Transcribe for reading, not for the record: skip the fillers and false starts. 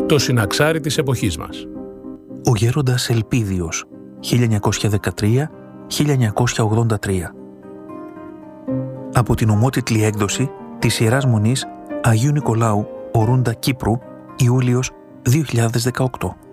Το συναξάρι της εποχής μας. Ο γέροντας Ελπίδιος, 1913-1983. Από την ομότιτλη έκδοση της Ιεράς Μονής Αγίου Νικολάου, Ορούντα, Κύπρου, Ιούλιος 2018.